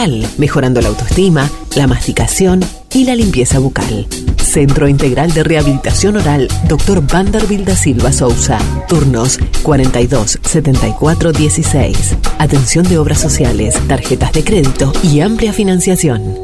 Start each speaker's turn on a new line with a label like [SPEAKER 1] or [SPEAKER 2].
[SPEAKER 1] oral, mejorando la autoestima, la masticación y la limpieza bucal. Centro Integral de Rehabilitación Oral, Dr. Vanderbilt da Silva Sousa. Turnos 42 74 16. Atención de obras sociales, tarjetas de crédito y amplia financiación.